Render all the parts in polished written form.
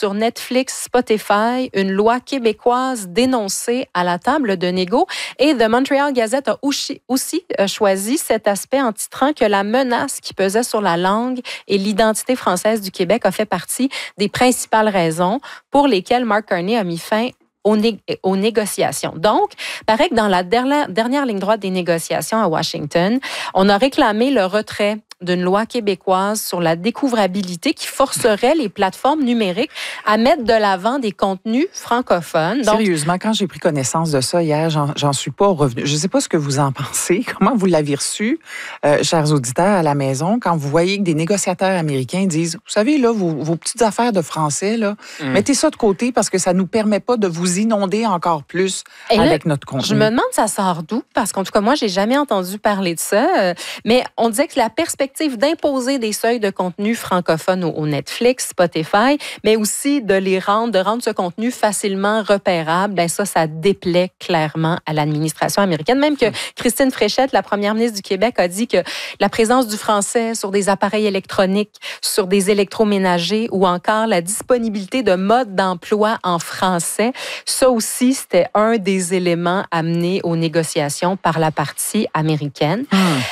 sur Netflix, Spotify, une loi québécoise dénoncée à la table de négo. Et The Montreal Gazette a aussi choisi cet aspect en titrant que la menace qui pesait sur la langue et l'identité française du Québec a fait partie des principales raisons pour lesquelles Mark Carney a mis fin aux négociations. Donc, paraît que dans la dernière ligne droite des négociations à Washington, on a réclamé le retrait d'une loi québécoise sur la découvrabilité qui forcerait les plateformes numériques à mettre de l'avant des contenus francophones. Donc, sérieusement, quand j'ai pris connaissance de ça hier, j'en suis pas revenue. Je ne sais pas ce que vous en pensez. Comment vous l'avez reçu, chers auditeurs à la maison, quand vous voyez que des négociateurs américains disent, vous savez, là, vos petites affaires de français, là, mettez ça de côté parce que ça nous permet pas de vous inonder encore plus avec notre contenu. Je me demande ça sort d'où, parce qu'en tout cas, moi, j'ai jamais entendu parler de ça, mais on disait que la perspective d'imposer des seuils de contenu francophone au Netflix, Spotify, mais aussi de rendre ce contenu facilement repérable, ben ça déplaît clairement à l'administration américaine. Même que Christine Fréchette, la première ministre du Québec, a dit que la présence du français sur des appareils électroniques, sur des électroménagers ou encore la disponibilité de modes d'emploi en français, ça aussi, c'était un des éléments amenés aux négociations par la partie américaine.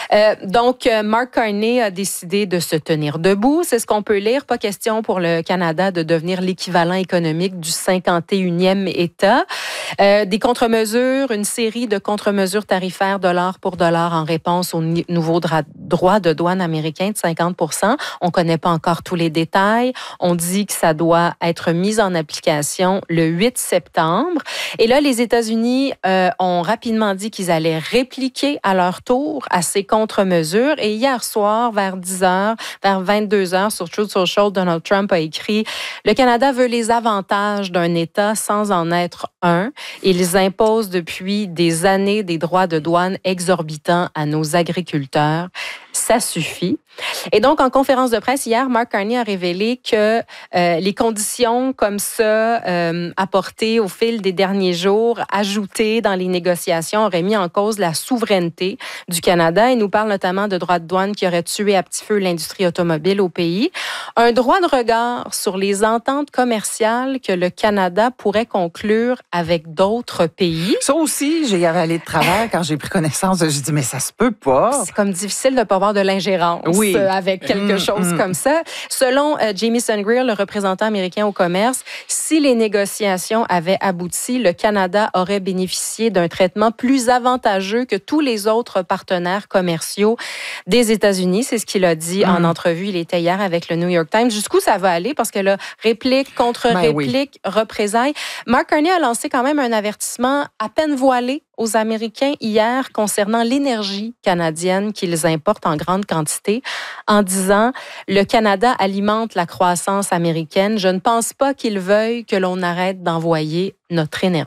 Donc, Mark Carney a décidé de se tenir debout. C'est ce qu'on peut lire. Pas question pour le Canada de devenir l'équivalent économique du 51e État. Des contre-mesures, une série de contre-mesures tarifaires dollar pour dollar en réponse au nouveau droit de douane américain de 50%. On connaît pas encore tous les détails. On dit que ça doit être mis en application le 8 septembre. Et là, les États-Unis ont rapidement dit qu'ils allaient répliquer à leur tour à ces contre-mesures. Et hier soir, vers 10h, vers 22h, sur Truth Social, Donald Trump a écrit « Le Canada veut les avantages d'un État sans en être un. Ils imposent depuis des années des droits de douane exorbitants à nos agriculteurs. Ça suffit. » Et donc, en conférence de presse hier, Mark Carney a révélé que les conditions comme ça apportées au fil des derniers jours, ajoutées dans les négociations, auraient mis en cause la souveraineté du Canada. Il nous parle notamment de droits de douane qui auraient tué à petit feu l'industrie automobile au pays. Un droit de regard sur les ententes commerciales que le Canada pourrait conclure avec d'autres pays. Ça aussi, j'ai avalé de travers quand j'ai pris connaissance. J'ai dit, mais ça se peut pas. C'est comme difficile de ne pas avoir de l'ingérence. Oui. Avec quelque chose comme ça. Selon Jamieson Greer, le représentant américain au commerce, si les négociations avaient abouti, le Canada aurait bénéficié d'un traitement plus avantageux que tous les autres partenaires commerciaux des États-Unis. C'est ce qu'il a dit en entrevue. Il était hier avec le New York Times. Jusqu'où ça va aller? Parce que là, réplique contre réplique, représailles. Mark Carney a lancé quand même un avertissement à peine voilé aux Américains hier concernant l'énergie canadienne qu'ils importent en grande quantité en disant « Le Canada alimente la croissance américaine. Je ne pense pas qu'ils veuillent que l'on arrête d'envoyer notre énergie. »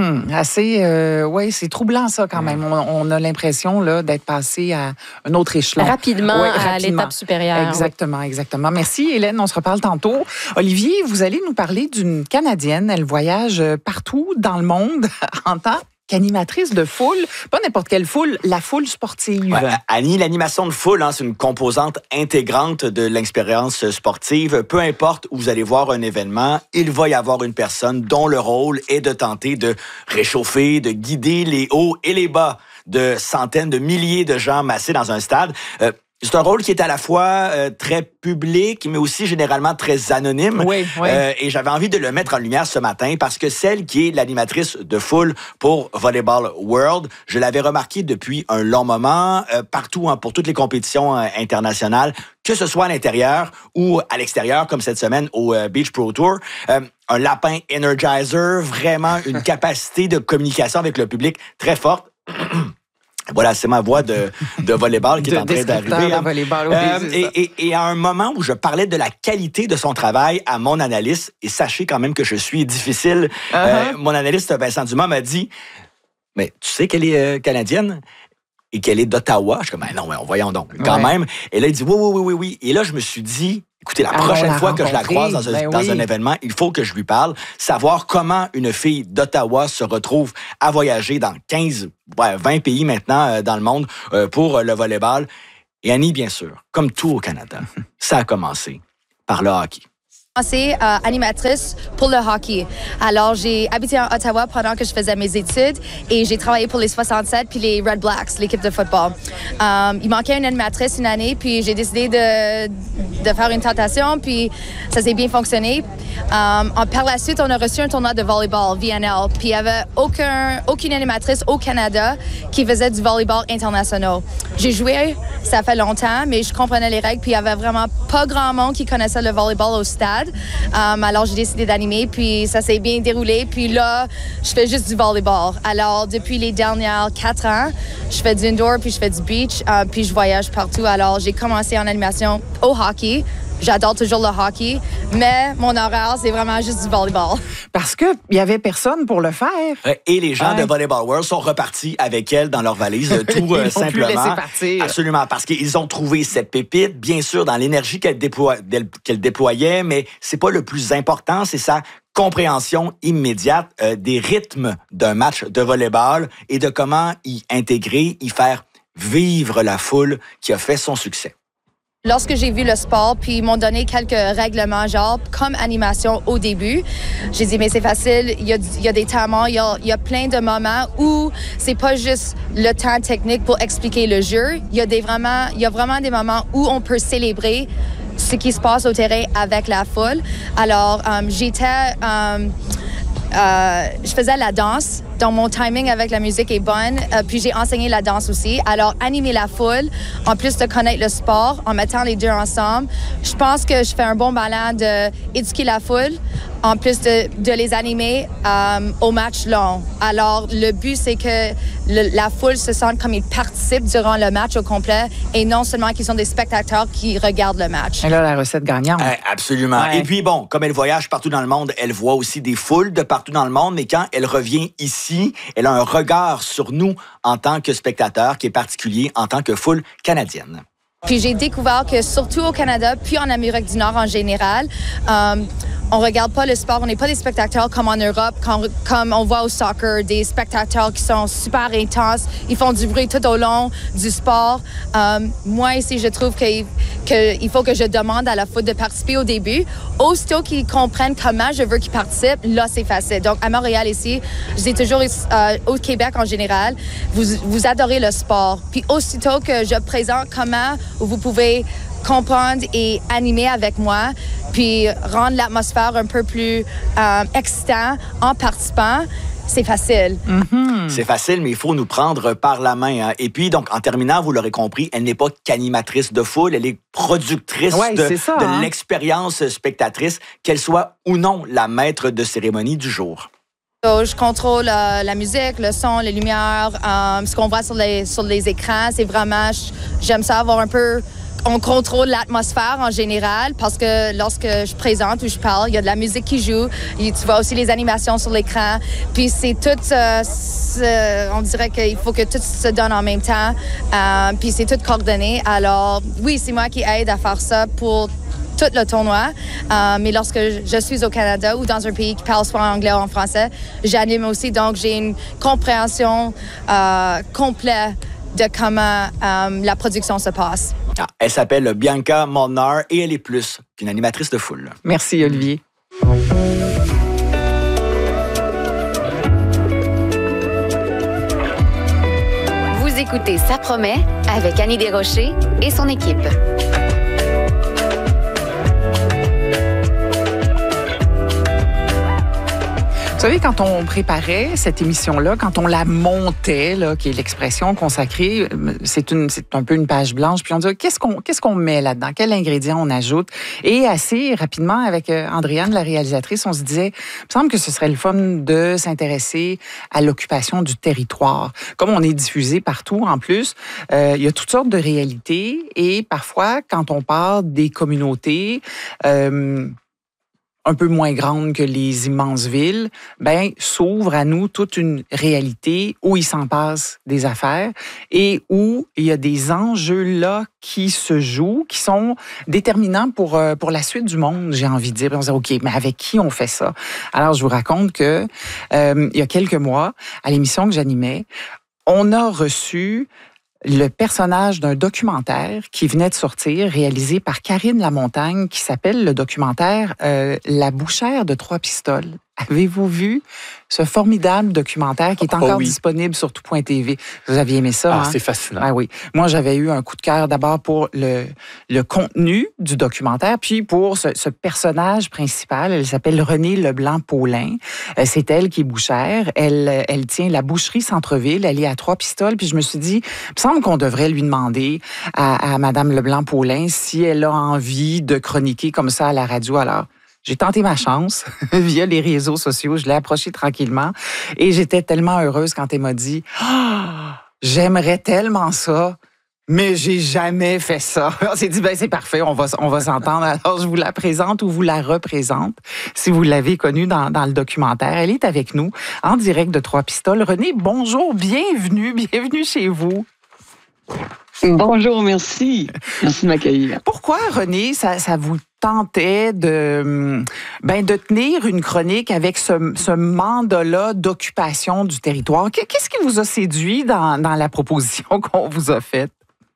Oui, c'est troublant ça quand même. On a l'impression là, d'être passé à un autre échelon. Rapidement à l'étape supérieure. Exactement. Merci Hélène, on se reparle tantôt. Olivier, vous allez nous parler d'une Canadienne. Elle voyage partout dans le monde en tant qu'animatrice de foule, pas n'importe quelle foule, la foule sportive. Ouais, Annie, l'animation de foule, c'est une composante intégrante de l'expérience sportive. Peu importe où vous allez voir un événement, il va y avoir une personne dont le rôle est de tenter de réchauffer, de guider les hauts et les bas de centaines, de milliers de gens massés dans un stade. C'est un rôle qui est à la fois très public, mais aussi généralement très anonyme. Oui. Et j'avais envie de le mettre en lumière ce matin parce que celle qui est l'animatrice de foule pour Volleyball World, je l'avais remarqué depuis un long moment, partout, pour toutes les compétitions internationales, que ce soit à l'intérieur ou à l'extérieur, comme cette semaine au Beach Pro Tour. Un lapin energizer, vraiment une capacité de communication avec le public très forte. Voilà, c'est ma voix de volleyball qui est en train d'arriver. Et à un moment où je parlais de la qualité de son travail à mon analyste, et sachez quand même que je suis difficile, mon analyste Vincent Dumas m'a dit « Mais tu sais qu'elle est canadienne et qu'elle est d'Ottawa? » Je suis comme « Non, voyons donc, quand même. » Et là, il dit « Oui. » Et là, je me suis dit... Écoutez, la prochaine fois que je la croise dans un événement, il faut que je lui parle, savoir comment une fille d'Ottawa se retrouve à voyager dans 20 pays maintenant dans le monde pour le volleyball. Et Annie, bien sûr, comme tout au Canada, ça a commencé par le hockey. commencé animatrice pour le hockey. Alors, j'ai habité à Ottawa pendant que je faisais mes études et j'ai travaillé pour les 67 puis les Red Blacks, l'équipe de football. Il manquait une animatrice une année, puis j'ai décidé de faire une tentation, puis ça s'est bien fonctionné. Par la suite, on a reçu un tournoi de volleyball, VNL, puis il n'y avait aucune animatrice au Canada qui faisait du volleyball international. J'ai joué, ça fait longtemps, mais je comprenais les règles, puis il n'y avait vraiment pas grand monde qui connaissait le volleyball au stade. Alors, j'ai décidé d'animer, puis ça s'est bien déroulé. Puis là, je fais juste du volleyball. Alors, depuis les dernières 4 ans, je fais du indoor, puis je fais du beach, puis je voyage partout. Alors, j'ai commencé en animation au hockey. J'adore toujours le hockey, mais mon horaire, c'est vraiment juste du volleyball. Parce qu'il n'y avait personne pour le faire. Et les gens de Volleyball World sont repartis avec elle dans leur valise, tout Ils simplement. Plus laisser partir. Absolument, parce qu'ils ont trouvé cette pépite, bien sûr, dans l'énergie qu'elle déployait, mais c'est pas le plus important, c'est sa compréhension immédiate des rythmes d'un match de volleyball et de comment y intégrer, y faire vivre la foule qui a fait son succès. Lorsque j'ai vu le sport, puis ils m'ont donné quelques règlements, genre comme animation au début, j'ai dit, mais c'est facile, il y a des talents, il y a plein de moments où c'est pas juste le temps technique pour expliquer le jeu, il y a vraiment des moments où on peut célébrer ce qui se passe au terrain avec la foule. Alors, je faisais la danse, donc mon timing avec la musique est bonne, puis j'ai enseigné la danse aussi. Alors, animer la foule, en plus de connaître le sport, en mettant les deux ensemble, je pense que je fais un bon ballon d'éduquer la foule, en plus de les animer au match long. Alors, le but, c'est que la foule se sente comme ils participent durant le match au complet et non seulement qu'ils sont des spectateurs qui regardent le match. Et là, la recette gagnante. Absolument. Ouais. Et puis, bon, comme elle voyage partout dans le monde, elle voit aussi des foules de partout dans le monde, mais quand elle revient ici, elle a un regard sur nous en tant que spectateur qui est particulier en tant que foule canadienne. Puis j'ai découvert que surtout au Canada, puis en Amérique du Nord en général, on regarde pas le sport, on n'est pas des spectateurs comme en Europe, comme on voit au soccer, des spectateurs qui sont super intenses, ils font du bruit tout au long du sport. Moi ici, je trouve qu'il faut que je demande à la foule de participer au début. Aussitôt qu'ils comprennent comment je veux qu'ils participent, là c'est facile. Donc à Montréal ici, je dis toujours au Québec en général, vous adorez le sport. Puis aussitôt que je présente comment vous pouvez comprendre et animer avec moi, puis rendre l'atmosphère un peu plus excitant en participant, c'est facile. Mm-hmm. C'est facile, mais il faut nous prendre par la main. Hein. Et puis, donc, en terminant, vous l'aurez compris, elle n'est pas qu'animatrice de foule, elle est productrice de l'expérience spectatrice, qu'elle soit ou non la maître de cérémonie du jour. Je contrôle la musique, le son, les lumières, ce qu'on voit sur les écrans. C'est vraiment, j'aime ça avoir un peu... On contrôle l'atmosphère en général parce que lorsque je présente ou je parle, il y a de la musique qui joue. Tu vois aussi les animations sur l'écran. Puis c'est tout... on dirait qu'il faut que tout se donne en même temps. Puis c'est tout coordonné. Alors oui, c'est moi qui aide à faire ça pour tout le tournoi. Mais lorsque je suis au Canada ou dans un pays qui parle soit en anglais ou en français, j'anime aussi. Donc j'ai une compréhension complète de comment la production se passe. Elle s'appelle Bianca Molnar et elle est plus qu'une animatrice de foule. Merci, Olivier. Vous écoutez Ça promet avec Annie Desrochers et son équipe. Vous savez, quand on préparait cette émission-là, quand on la montait, là, qui est l'expression consacrée, c'est un peu une page blanche, puis on dit qu'est-ce qu'on met là-dedans, quel ingrédient on ajoute. Et assez rapidement, avec Andréane, la réalisatrice, on se disait, il me semble que ce serait le fun de s'intéresser à l'occupation du territoire. Comme on est diffusé partout, en plus, il y a toutes sortes de réalités, et parfois, quand on parle des communautés, un peu moins grande que les immenses villes, ben s'ouvre à nous toute une réalité où il s'en passe des affaires et où il y a des enjeux là qui se jouent, qui sont déterminants pour la suite du monde, j'ai envie de dire. On se dit, OK, mais avec qui on fait ça? Alors, je vous raconte que il y a quelques mois, à l'émission que j'animais, on a reçu le personnage d'un documentaire qui venait de sortir, réalisé par Karine Lamontagne, qui s'appelle le documentaire La bouchère de trois pistoles. Avez-vous vu ce formidable documentaire qui est encore disponible sur tout.tv? Vous aviez aimé ça, hein? C'est fascinant. Ah oui. Moi, j'avais eu un coup de cœur d'abord pour le contenu du documentaire, puis pour ce personnage principal. Elle s'appelle Renée Leblanc-Paulin. C'est elle qui est bouchère. Elle tient la boucherie Centre-Ville. Elle est à Trois-Pistoles. Puis je me suis dit, il me semble qu'on devrait lui demander à Madame Leblanc-Paulin si elle a envie de chroniquer comme ça à la radio. Alors, j'ai tenté ma chance via les réseaux sociaux. Je l'ai approchée tranquillement. Et j'étais tellement heureuse quand elle m'a dit « J'aimerais tellement ça, mais j'ai jamais fait ça. » On s'est dit « C'est parfait, on va s'entendre. » Alors, je vous la présente ou vous la représente, si vous l'avez connue dans le documentaire. Elle est avec nous, en direct de Trois-Pistoles. Renée, bonjour, bienvenue chez vous. Bonjour, merci. Merci de m'accueillir. Pourquoi, Renée, ça vous tentait de tenir une chronique avec ce mandat-là d'occupation du territoire? Qu'est-ce qui vous a séduit dans la proposition qu'on vous a faite?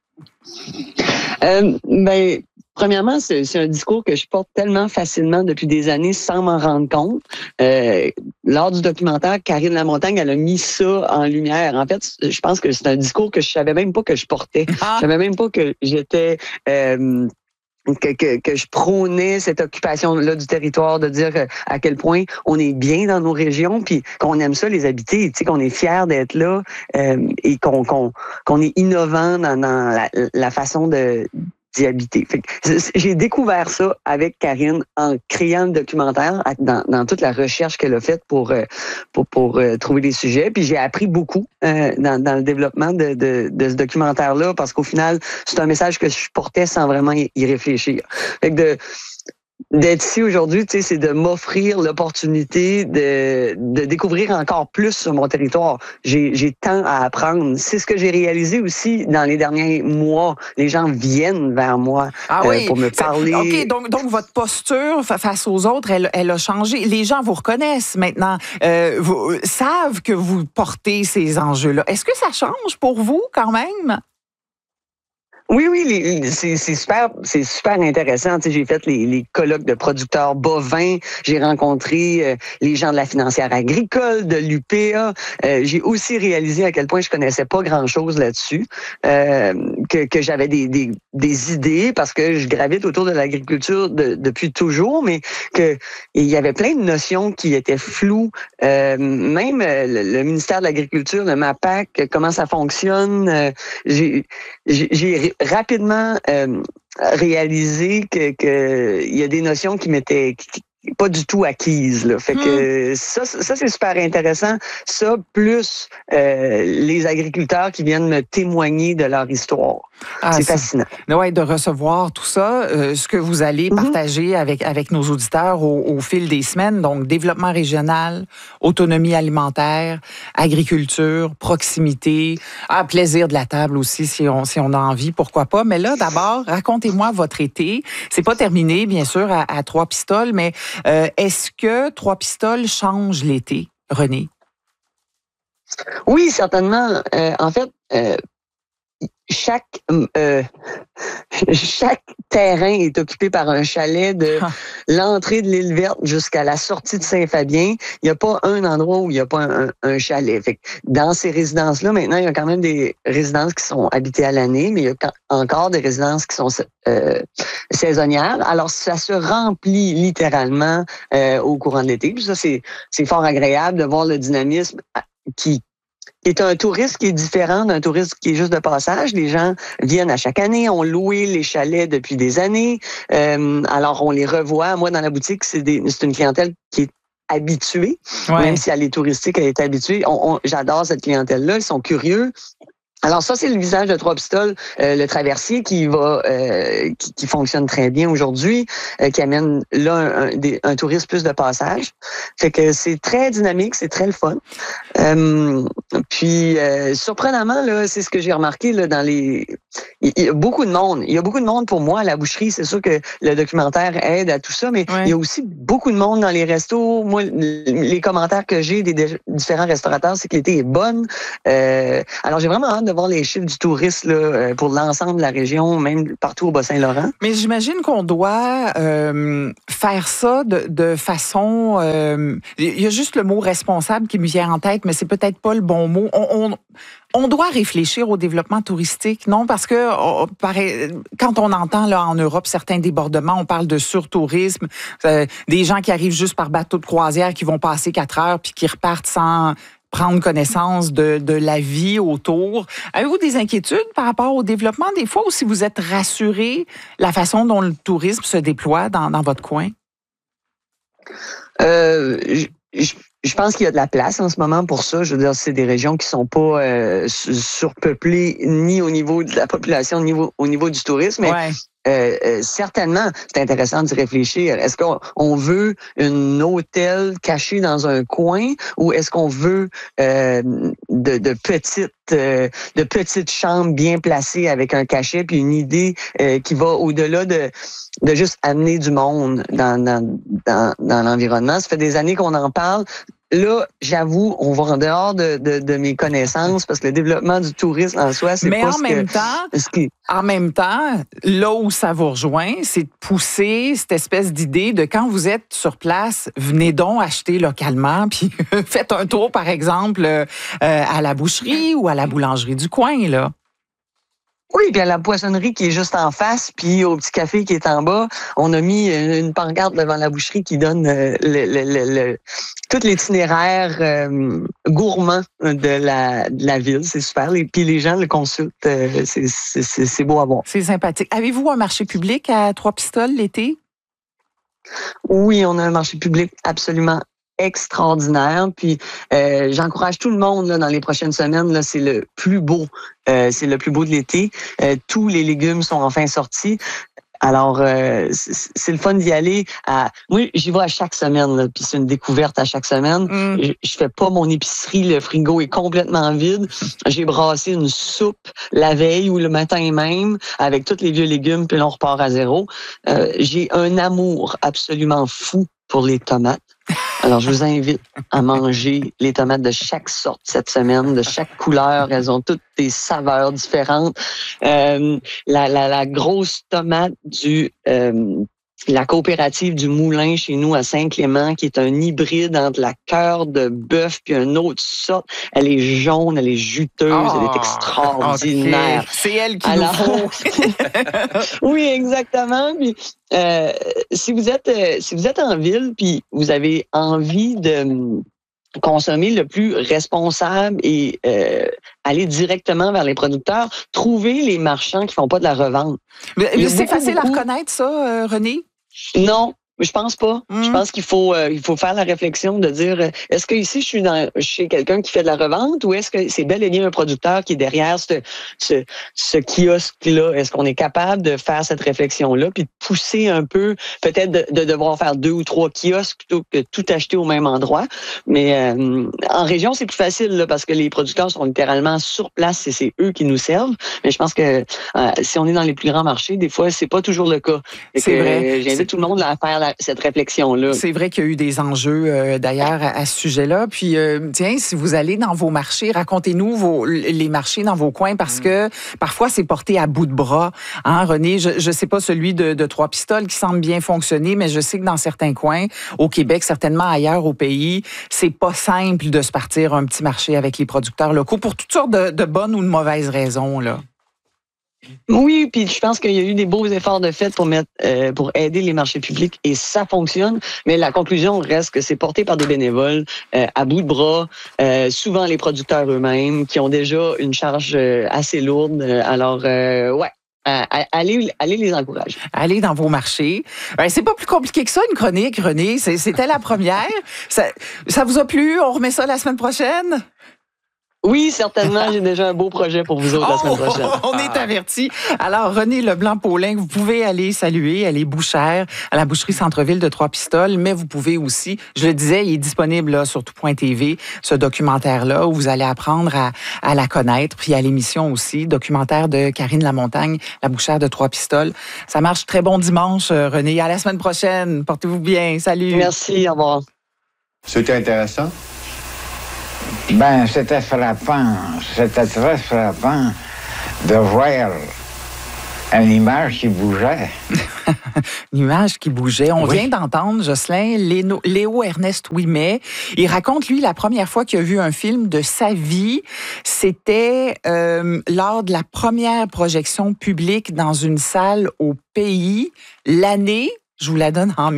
Premièrement, c'est un discours que je porte tellement facilement depuis des années sans m'en rendre compte. Lors du documentaire, Karine Lamontagne, elle a mis ça en lumière. En fait, je pense que c'est un discours que je savais même pas que je portais. Je savais même pas que j'étais... Que je prônais cette occupation-là du territoire, de dire à quel point on est bien dans nos régions, puis qu'on aime ça les habiter, tu sais, qu'on est fiers d'être là et qu'on est innovant dans la façon d'y habiter. Fait que j'ai découvert ça avec Karine en créant le documentaire, dans toute la recherche qu'elle a faite pour trouver des sujets. Puis j'ai appris beaucoup dans le développement de ce documentaire-là, parce qu'au final, c'est un message que je portais sans vraiment y réfléchir. Fait que d'être ici aujourd'hui, tu sais, c'est de m'offrir l'opportunité de découvrir encore plus sur mon territoire. J'ai tant à apprendre. C'est ce que j'ai réalisé aussi dans les derniers mois. Les gens viennent vers moi pour me parler. OK, donc votre posture face aux autres, elle a changé. Les gens vous reconnaissent maintenant, savent que vous portez ces enjeux-là. Est-ce que ça change pour vous quand même? Oui, c'est super intéressant. Tu sais, j'ai fait les colloques de producteurs bovins, j'ai rencontré les gens de la financière agricole, de l'UPA. J'ai aussi réalisé à quel point je connaissais pas grand-chose là-dessus, que j'avais des idées parce que je gravite autour de l'agriculture depuis toujours, mais que il y avait plein de notions qui étaient floues. Même le ministère de l'Agriculture, le MAPAC, comment ça fonctionne. J'ai rapidement réalisé que il y a des notions qui m'étaient pas du tout acquises, là. Fait que ça c'est super intéressant. Ça, plus les agriculteurs qui viennent me témoigner de leur histoire. C'est fascinant. Oui, de recevoir tout ça, ce que vous allez partager avec nos auditeurs au fil des semaines. Donc, développement régional, autonomie alimentaire, agriculture, proximité, plaisir de la table aussi, si on a envie, pourquoi pas. Mais là, d'abord, racontez-moi votre été. C'est pas terminé, bien sûr, à Trois-Pistoles, mais est-ce que Trois-Pistoles change l'été, Renée? Oui, certainement. En fait, chaque terrain est occupé par un chalet de l'entrée de l'île Verte jusqu'à la sortie de Saint-Fabien. Il n'y a pas un endroit où il n'y a pas un chalet. Fait que dans ces résidences-là, maintenant, il y a quand même des résidences qui sont habitées à l'année, mais il y a encore des résidences qui sont saisonnières. Alors, ça se remplit littéralement au courant de l'été. Puis ça, c'est fort agréable de voir le dynamisme qui est un tourisme qui est différent d'un tourisme qui est juste de passage. Les gens viennent à chaque année, ont loué les chalets depuis des années. Alors, on les revoit. Moi, dans la boutique, c'est une clientèle qui est habituée. Ouais. Même si elle est touristique, elle est habituée. J'adore cette clientèle-là. Ils sont curieux. Alors ça, c'est le visage de Trois-Pistoles, le traversier qui fonctionne très bien aujourd'hui, qui amène là un tourisme plus de passage. Fait que c'est très dynamique, c'est très le fun. Puis surprenamment, là, c'est ce que j'ai remarqué là il y a beaucoup de monde. Il y a beaucoup de monde pour moi à la boucherie. C'est sûr que le documentaire aide à tout ça, mais il y a aussi beaucoup de monde dans les restos. Moi, les commentaires que j'ai des différents restaurateurs, c'est que l'été est bonne. Alors j'ai vraiment hâte de de voir les chiffres du tourisme là, pour l'ensemble de la région, même partout au Bas-Saint-Laurent. Mais j'imagine qu'on doit faire ça de façon... Il y a juste le mot responsable qui me vient en tête, mais c'est peut-être pas le bon mot. On doit réfléchir au développement touristique, non? Parce que quand on entend là en Europe certains débordements, on parle de surtourisme, des gens qui arrivent juste par bateau de croisière, qui vont passer 4 heures puis qui repartent sans prendre connaissance de la vie autour. Avez-vous des inquiétudes par rapport au développement des fois, ou si vous êtes rassuré la façon dont le tourisme se déploie dans votre coin? Je pense qu'il y a de la place en ce moment pour ça. Je veux dire, c'est des régions qui sont pas surpeuplées ni au niveau de la population, ni au niveau du tourisme. Mais certainement, c'est intéressant d'y réfléchir. Est-ce qu'on veut un hôtel caché dans un coin ou est-ce qu'on veut de petites chambres bien placées avec un cachet puis une idée qui va au-delà de juste amener du monde dans l'environnement? Ça fait des années qu'on en parle. Là, j'avoue, on va en dehors de mes connaissances parce que le développement du tourisme en soi, c'est pas En même temps, là où ça vous rejoint, c'est de pousser cette espèce d'idée de quand vous êtes sur place, venez donc acheter localement, puis faites un tour, par exemple, à la boucherie ou à la boulangerie du coin, là. Oui, puis à la poissonnerie qui est juste en face, puis au petit café qui est en bas, on a mis une pancarte devant la boucherie qui donne tout l'itinéraire gourmand de la ville. C'est super. Et puis les gens le consultent. C'est beau à voir. C'est sympathique. Avez-vous un marché public à Trois-Pistoles l'été? Oui, on a un marché public absolument extraordinaire. Puis j'encourage tout le monde là, dans les prochaines semaines. Là, c'est le plus beau. C'est le plus beau de l'été. Tous les légumes sont enfin sortis. Alors, c'est le fun d'y aller. Moi, j'y vais à chaque semaine, là, puis c'est une découverte à chaque semaine. Je fais pas mon épicerie, le frigo est complètement vide. J'ai brassé une soupe la veille ou le matin même avec tous les vieux légumes, puis là, on repart à zéro. J'ai un amour absolument fou pour les tomates. Alors, je vous invite à manger les tomates de chaque sorte cette semaine, de chaque couleur. Elles ont toutes des saveurs différentes. La grosse tomate la coopérative du Moulin chez nous à Saint-Clément, qui est un hybride entre la cœur de bœuf puis une autre sorte. Elle est jaune, elle est juteuse, elle est extraordinaire. Okay. C'est elle qui nous faut. Oui, exactement. Puis, si vous êtes en ville puis vous avez envie de consommer le plus responsable et aller directement vers les producteurs, trouver les marchands qui font pas de la revente. Mais c'est facile à reconnaître ça, René? Non. Je pense pas. Je pense qu'il faut faire la réflexion de dire est-ce que ici je suis chez quelqu'un qui fait de la revente ou est-ce que c'est bel et bien un producteur qui est derrière ce kiosque-là? Est-ce qu'on est capable de faire cette réflexion-là puis de pousser un peu, peut-être de devoir faire 2 ou 3 kiosques plutôt que tout acheter au même endroit? Mais en région, c'est plus facile là, parce que les producteurs sont littéralement sur place et c'est eux qui nous servent. Mais je pense que si on est dans les plus grands marchés, des fois, c'est pas toujours le cas. C'est vrai. J'invite tout le monde à faire cette réflexion-là. C'est vrai qu'il y a eu des enjeux d'ailleurs à ce sujet-là. Puis, tiens, si vous allez dans vos marchés, racontez-nous les marchés dans vos coins parce que parfois, c'est porté à bout de bras. Hein, René, je sais pas celui de Trois-Pistoles qui semble bien fonctionner, mais je sais que dans certains coins, au Québec, certainement ailleurs au pays, c'est pas simple de se partir un petit marché avec les producteurs locaux pour toutes sortes de bonnes ou de mauvaises raisons, là. Oui, puis je pense qu'il y a eu des beaux efforts de fait pour aider les marchés publics et ça fonctionne. Mais la conclusion reste que c'est porté par des bénévoles à bout de bras, souvent les producteurs eux-mêmes qui ont déjà une charge assez lourde. Alors, allez les encourager. Allez dans vos marchés. C'est pas plus compliqué que ça, une chronique, René. C'était la première. Ça vous a plu? On remet ça la semaine prochaine? Oui, certainement. J'ai déjà un beau projet pour vous autres la semaine prochaine. On est avertis. Alors, René Leblanc-Paulin, vous pouvez aller saluer. Elle est bouchère à la boucherie Centre-Ville de Trois-Pistoles, mais vous pouvez aussi, je le disais, il est disponible là, sur tout.tv, ce documentaire-là, où vous allez apprendre à la connaître, puis à l'émission aussi, documentaire de Karine Lamontagne, la bouchère de Trois-Pistoles. Ça marche. Très bon dimanche, René. À la semaine prochaine. Portez-vous bien. Salut. Merci. Au revoir. C'était intéressant. Ben, c'était frappant. C'était très frappant de voir une image qui bougeait. Une image qui bougeait. On vient d'entendre, Jocelyn, Léo Ernest Ouimet. Il raconte, lui, la première fois qu'il a vu un film de sa vie, c'était lors de la première projection publique dans une salle au pays. L'année, je vous la donne en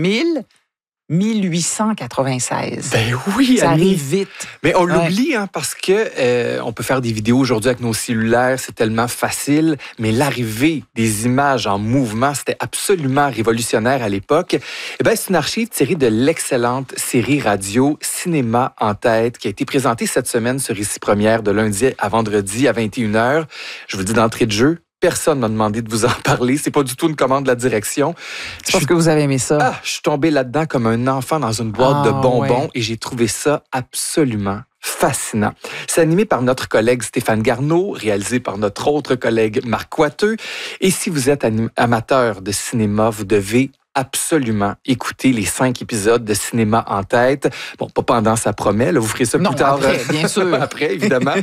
1896. Ben oui, ça Annie. arrive vite. Mais on l'oublie, parce que on peut faire des vidéos aujourd'hui avec nos cellulaires, c'est tellement facile, mais l'arrivée des images en mouvement, c'était absolument révolutionnaire à l'époque. Eh bien, c'est une archive tirée de l'excellente série radio Cinéma en tête qui a été présentée cette semaine sur Ici Première de lundi à vendredi à 21h. Je vous le dis d'entrée de jeu, personne m'a demandé de vous en parler. C'est pas du tout une commande de la direction. Je pense que vous avez aimé ça. Je suis tombé là-dedans comme un enfant dans une boîte de bonbons et j'ai trouvé ça absolument fascinant. C'est animé par notre collègue Stéphane Garneau, réalisé par notre autre collègue Marc Coiteux. Et si vous êtes amateur de cinéma, vous devez absolument écouter les 5 épisodes de Cinéma en tête. Bon, pas pendant ça promet, là, vous ferez ça plus tard. Après, bien sûr. Après, évidemment.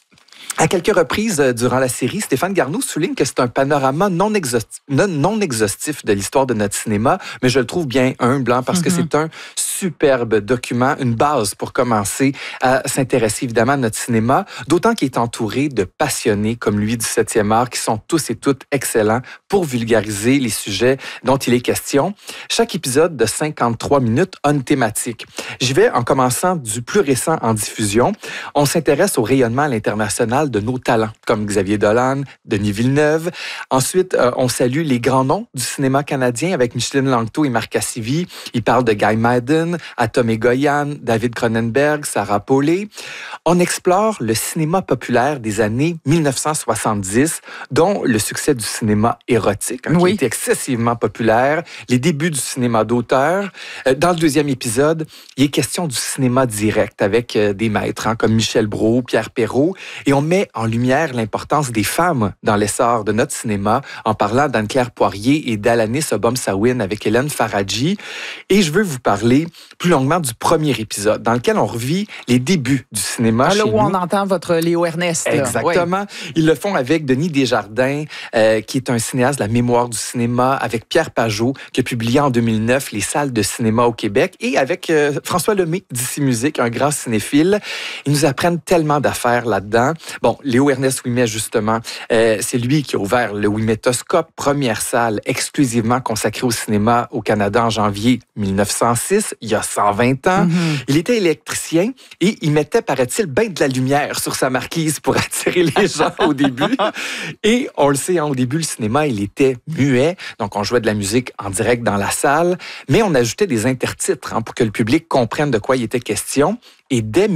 À quelques reprises durant la série, Stéphane Garneau souligne que c'est un panorama non exhaustif de l'histoire de notre cinéma, mais je le trouve bien humble parce que c'est un superbe document, une base pour commencer à s'intéresser évidemment à notre cinéma, d'autant qu'il est entouré de passionnés comme lui du 7e art qui sont tous et toutes excellents pour vulgariser les sujets dont il est question. Chaque épisode de 53 minutes a une thématique. J'y vais en commençant du plus récent en diffusion. On s'intéresse au rayonnement à l'international de nos talents, comme Xavier Dolan, Denis Villeneuve. Ensuite, on salue les grands noms du cinéma canadien avec Micheline Langto et Marc Cassivi. Il parle de Guy Maddin, Atom Egoyan, David Cronenberg, Sarah Polley. On explore le cinéma populaire des années 1970, dont le succès du cinéma érotique, qui a été excessivement populaire, les débuts du cinéma d'auteur. Dans le deuxième épisode, il est question du cinéma direct avec des maîtres comme Michel Brault, Pierre Perrault, et on met en lumière l'importance des femmes dans l'essor de notre cinéma en parlant d'Anne-Claire Poirier et d'Alanis Obomsawin avec Hélène Faradji. Et je veux vous parler plus longuement du premier épisode dans lequel on revit les débuts du cinéma chez nous. Là où on entend votre Léo Ernest. Là. Exactement. Oui. Ils le font avec Denis Desjardins, qui est un cinéaste de la mémoire du cinéma, avec Pierre Pajot, qui a publié en 2009 Les salles de cinéma au Québec, et avec François Lemay d'Ici Musique, un grand cinéphile. Ils nous apprennent tellement d'affaires là-dedans. Bon, Léo Ernest Ouimet, justement, c'est lui qui a ouvert le Ouimetoscope, première salle exclusivement consacrée au cinéma au Canada en janvier 1906, il y a 120 ans. Il était électricien et il mettait, paraît-il, bien de la lumière sur sa marquise pour attirer les gens au début. Et on le sait, au début, le cinéma, il était muet, donc on jouait de la musique en direct dans la salle, mais on ajoutait des intertitres pour que le public comprenne de quoi il était question. Et dès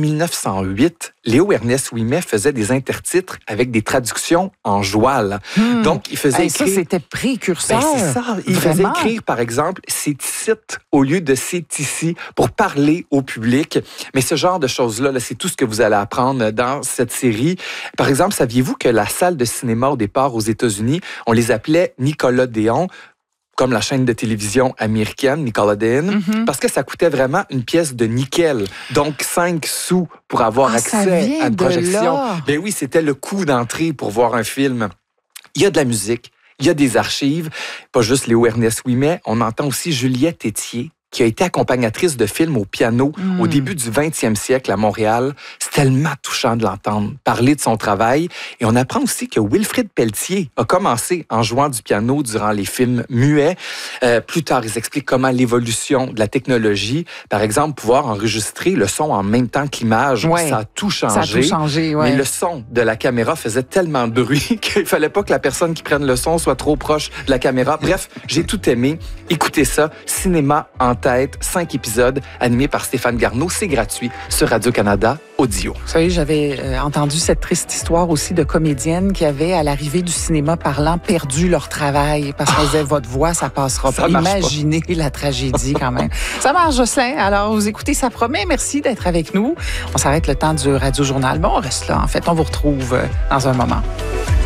1908, Léo Ernest Ouimet faisait des intertitres avec des traductions en joual. Donc, il faisait écrire... Ça, c'était précurseur. C'est ça. Il faisait écrire, par exemple, « c'est ici » au lieu de « c'est ici » pour parler au public. Mais ce genre de choses-là, c'est tout ce que vous allez apprendre dans cette série. Par exemple, saviez-vous que la salle de cinéma, au départ, aux États-Unis, on les appelait Nickelodeon, comme la chaîne de télévision américaine, Nickelodeon, parce que ça coûtait vraiment une pièce de nickel. Donc, 5 sous pour avoir accès à une projection. Ben oui, c'était le coût d'entrée pour voir un film. Il y a de la musique, il y a des archives, pas juste Léo Ernest Ouimet, on entend aussi Juliette Étier, qui a été accompagnatrice de films au piano au début du 20e siècle à Montréal. C'est tellement touchant de l'entendre parler de son travail. Et on apprend aussi que Wilfrid Pelletier a commencé en jouant du piano durant les films muets. Plus tard, ils expliquent comment l'évolution de la technologie, par exemple, pouvoir enregistrer le son en même temps que l'image, ça a tout changé. Ça a tout changé, Mais le son de la caméra faisait tellement de bruit qu'il fallait pas que la personne qui prenne le son soit trop proche de la caméra. Bref, j'ai tout aimé. Écoutez ça, Cinéma en tête, 5 épisodes, animés par Stéphane Garneau. C'est gratuit sur Radio-Canada Audio. Vous savez, j'avais entendu cette triste histoire aussi de comédiennes qui avaient, à l'arrivée du cinéma parlant, perdu leur travail parce qu'on disait, votre voix, ça passera pas. Imaginez la tragédie quand même. Ça marche, Jocelyn. Alors, vous écoutez, ça promet. Merci d'être avec nous. On s'arrête le temps du Radio-Journal. Bon, on reste là. En fait, on vous retrouve dans un moment.